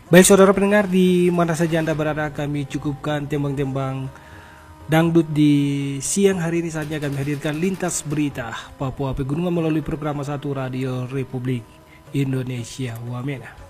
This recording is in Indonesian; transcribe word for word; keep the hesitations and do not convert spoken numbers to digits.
Baik saudara pendengar, di mana saja Anda berada, kami cukupkan tembang-tembang dangdut di siang hari ini. Saatnya kami hadirkan Lintas Berita Papua Pegunungan melalui program satu Radio Republik Indonesia. Wamena.